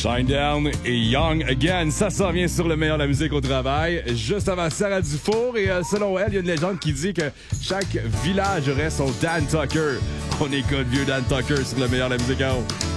Shinedown et Young Again, ça s'en vient sur le meilleur de la musique au travail. Juste avant Sarah Dufour, et selon elle, il y a une légende qui dit que chaque village aurait son Dan Tucker. On écoute vieux Dan Tucker sur le meilleur de la musique à haut.